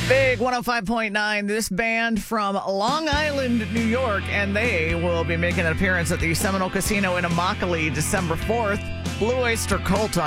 Big 105.9, this band from Long Island, New York, and they will be making an appearance at the Seminole Casino in Immokalee December 4th. Blue Oyster Cult on